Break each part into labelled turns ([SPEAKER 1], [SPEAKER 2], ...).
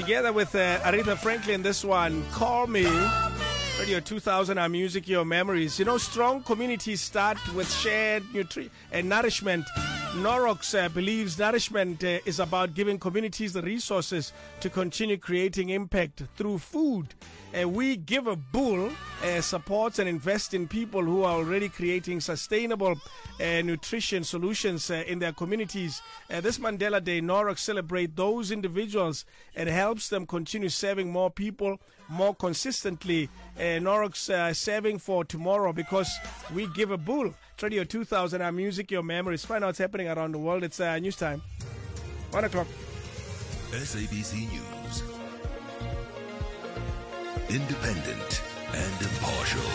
[SPEAKER 1] Together with Aretha Franklin, this one, Call Me. Radio 2000, our music, your memories. You know, strong communities start with shared nourishment. Norox believes nourishment is about giving communities the resources to continue creating impact through food. We Give a Bull supports and invests in people who are already creating sustainable nutrition solutions in their communities. This Mandela Day, Norox celebrates those individuals and helps them continue serving more people more consistently. Norox serving for tomorrow because we give a bull. Radio 2000, our music, your memories. Find out what's happening around the world. It's news time. 1 o'clock.
[SPEAKER 2] SABC News. Independent and impartial.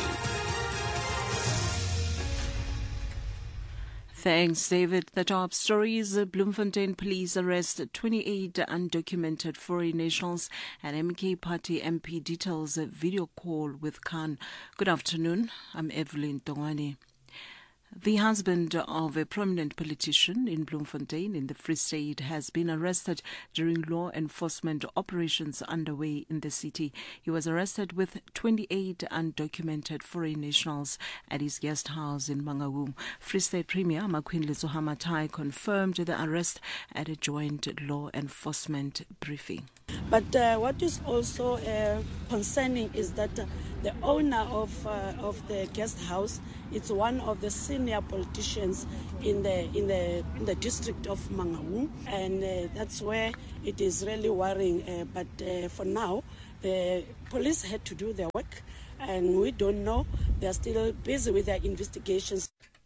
[SPEAKER 3] Thanks, David. The top stories. Bloemfontein police arrest 28 undocumented foreign nationals and MK Party MP details a video call with Khan. Good afternoon. I'm Evelyn Tongani. The husband of a prominent politician in Bloemfontein in the Free State has been arrested during law enforcement operations underway in the city. He was arrested with 28 undocumented foreign nationals at his guest house in Mangaung. Free State Premier Makhwinhle Hamatai confirmed the arrest at a joint law enforcement briefing.
[SPEAKER 4] But what is also concerning is that the owner of the guest house, it's one of the senior politicians in the district of Mangaung, and that's where it is really worrying. But for now, the police had to do their work, and we don't know. They are still busy with their investigations.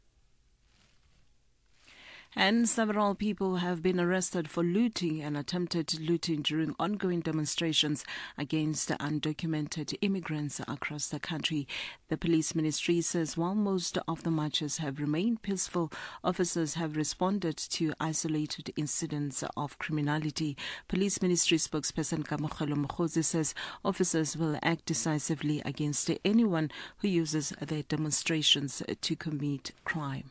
[SPEAKER 3] And several people have been arrested for looting and attempted looting during ongoing demonstrations against undocumented immigrants across the country. The police ministry says while most of the marches have remained peaceful, officers have responded to isolated incidents of criminality. Police ministry spokesperson Kamokhelo Mkhosi says officers will act decisively against anyone who uses their demonstrations to commit crime.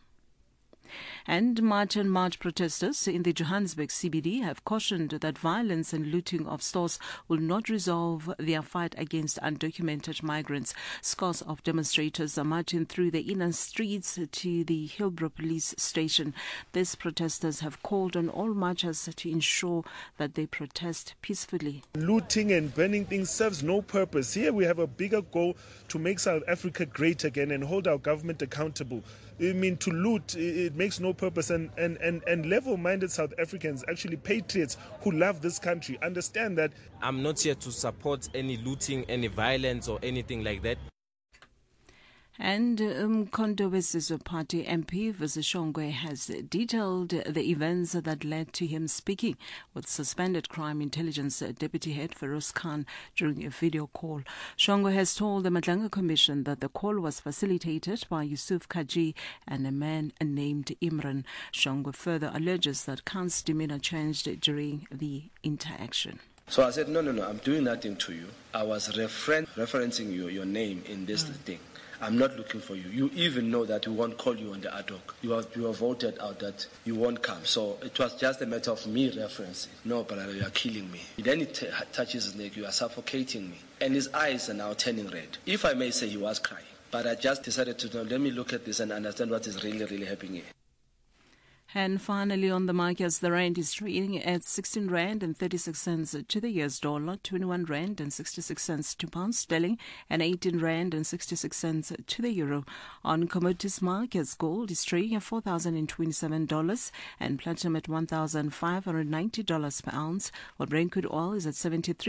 [SPEAKER 3] And March protesters in the Johannesburg CBD have cautioned that violence and looting of stores will not resolve their fight against undocumented migrants. Scores of demonstrators are marching through the inner streets to the Hillbrow police station. These protesters have called on all marchers to ensure that they protest peacefully.
[SPEAKER 5] Looting and burning things serves no purpose. Here we have a bigger goal to make South Africa great again and hold our government accountable. I mean, to loot, it makes no purpose. And level-minded South Africans, actually patriots who love this country, understand that.
[SPEAKER 6] I'm not here to support any looting, any violence or anything like that.
[SPEAKER 3] And Mkhonto Wesizwe Party MP Shongwe has detailed the events that led to him speaking with suspended crime intelligence deputy head Feroz Khan during a video call. Shongwe has told the Madlanga Commission that the call was facilitated by Yusuf Kaji and a man named Imran. Shongwe further alleges that Khan's demeanor changed during the interaction.
[SPEAKER 7] So I said, no, I'm doing nothing to you. I was referencing your name in this thing. I'm not looking for you. You even know that we won't call you on the ad hoc. You have voted out that you won't come. So it was just a matter of me referencing. No, but you are killing me. Then he touches his neck. You are suffocating me. And his eyes are now turning red. If I may say, he was crying. But I just decided to let me look at this and understand what is really happening here.
[SPEAKER 3] And finally, on the markets, the rand is trading at 16 rand and 36 cents to the US dollar, 21 rand and 66 cents to pound sterling, and 18 rand and 66 cents to the euro. On commodities markets, gold is trading at $4,027 and platinum at $1,590 per ounce, while Brent crude oil is at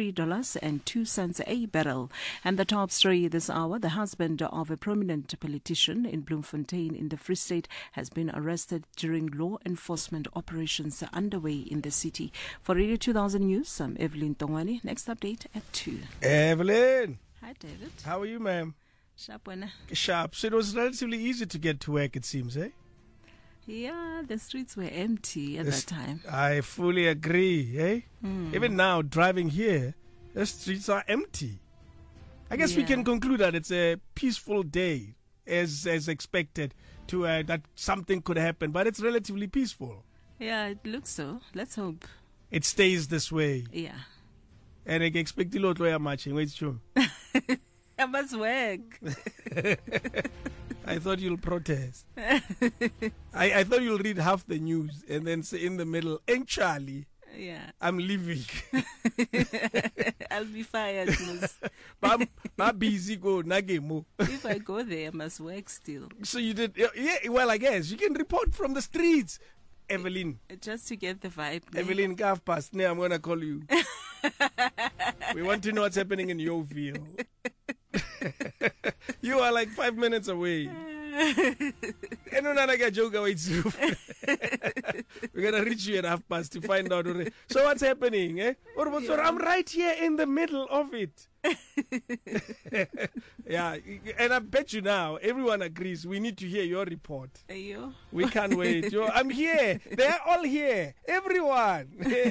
[SPEAKER 3] $73.02 a barrel. And the top story this hour, the husband of a prominent politician in Bloemfontein in the Free State has been arrested during law enforcement operations are underway in the city. For Radio 2000 News, I'm Evelyn Tongani. Next update at 2.
[SPEAKER 1] Evelyn.
[SPEAKER 3] Hi, David.
[SPEAKER 1] How are you, ma'am?
[SPEAKER 3] Sharp, wena.
[SPEAKER 1] Sharp. So it was relatively easy to get to work, it seems, eh?
[SPEAKER 3] Yeah, the streets were empty at that time.
[SPEAKER 1] I fully agree, eh? Even now, driving here, the streets are empty. I guess we can conclude that it's a peaceful day, as expected. That something could happen, but it's relatively peaceful.
[SPEAKER 3] Yeah, it looks so. Let's hope
[SPEAKER 1] it stays this way.
[SPEAKER 3] Yeah.
[SPEAKER 1] And I expect a lot of matching. Wait, Chum.
[SPEAKER 3] I must work.
[SPEAKER 1] I thought you'll protest. I thought you'll read half the news and then say in the middle, actually,
[SPEAKER 3] yeah,
[SPEAKER 1] I'm leaving.
[SPEAKER 3] I'll be fired.
[SPEAKER 1] I'm busy go nagemo.
[SPEAKER 3] If I go there, I must work still.
[SPEAKER 1] So you did, yeah. Well, I guess you can report from the streets, Evelyn.
[SPEAKER 3] Just to get the vibe.
[SPEAKER 1] Evelyn, calf past. Now I'm gonna call you. We want to know what's happening in your field. You are like 5 minutes away. We're gonna reach you at 1:30 to find out. So what's happening? Eh? I'm right here in the middle of it. Yeah, and I bet you now everyone agrees we need to hear your report.
[SPEAKER 3] Ayo.
[SPEAKER 1] We can't wait. I'm here. They're all here. Everyone.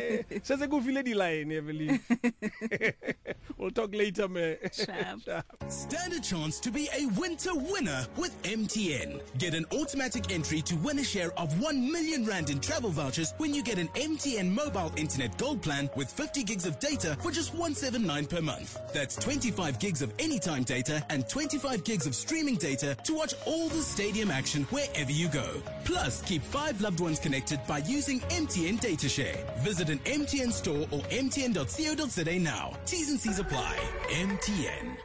[SPEAKER 1] We'll talk later, man.
[SPEAKER 3] Sharp.
[SPEAKER 8] Stand a chance to be a winter winner with MTN. Get an automatic entry to win a share of 1 million rand in travel vouchers when you get an MTN mobile internet gold plan with 50 gigs of data for just 179 per month. That's 25 gigs of anytime data and 25 gigs of streaming data to watch all the stadium action wherever you go. Plus, keep 5 loved ones connected by using MTN Data Share. Visit an MTN store or mtn.co.za now. T's and C's apply. MTN.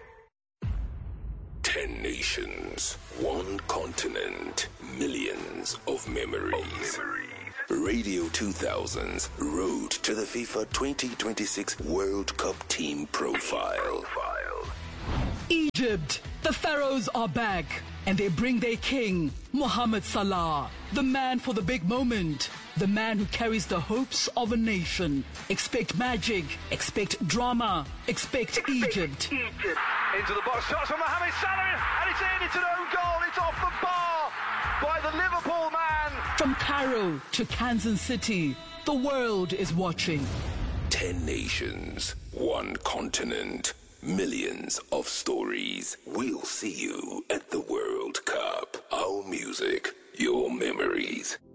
[SPEAKER 2] 10 nations, 1 continent, millions of memories. Radio 2000's Road to the FIFA 2026 World Cup Team Profile.
[SPEAKER 9] Egypt, the Pharaohs are back, and they bring their king, Mohamed Salah, the man for the big moment, the man who carries the hopes of a nation. Expect magic, expect drama, expect Egypt.
[SPEAKER 10] Into the box, shots from Mohamed Salah, and it's in, it's an own goal, it's off the bar by the Liverpool man.
[SPEAKER 9] From Cairo to Kansas City, the world is watching.
[SPEAKER 2] 10 nations, 1 continent, millions of stories. We'll see you at the World Cup. Our music, your memories.